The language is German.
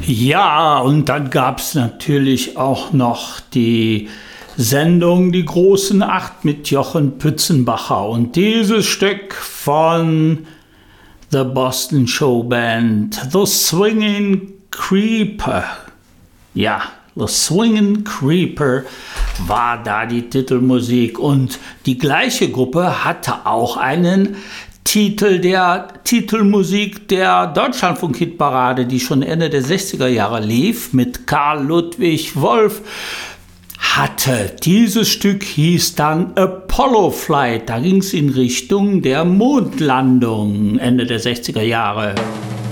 Ja, und dann gab es natürlich auch noch die Sendung Die großen Acht mit Jochen Pützenbacher. Und dieses Stück von The Boston Show Band, The Swingin' Creeper. Ja, The Swingin' Creeper war da die Titelmusik. Und die gleiche Gruppe hatte auch einen Titel der Titelmusik der Deutschlandfunk-Hitparade, die schon Ende der 60er Jahre lief, mit Karl Ludwig Wolf, hatte. Dieses Stück hieß dann Apollo Flight. Da ging es in Richtung der Mondlandung Ende der 60er Jahre.